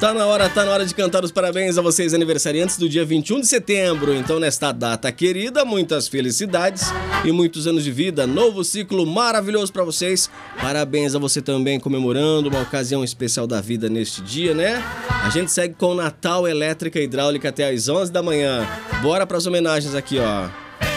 Tá na hora de cantar os parabéns a vocês aniversariantes do dia 21 de setembro. Então, nesta data querida, muitas felicidades e muitos anos de vida. Novo ciclo maravilhoso pra vocês. Parabéns a você também, comemorando uma ocasião especial da vida neste dia, né? A gente segue com Natal Elétrica Hidráulica até às 11 da manhã. Bora pras homenagens aqui, ó.